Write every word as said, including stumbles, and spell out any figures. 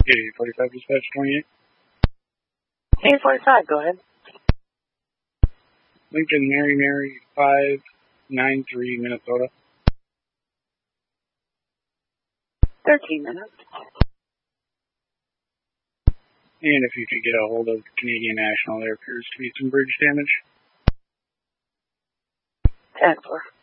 eight forty-five dispatch twenty-eight. eight forty-five, go ahead. Lincoln Mary Mary five nine three, Minnesota. thirteen minutes. And if you could get a hold of Canadian National, there appears to be some bridge damage. ten four.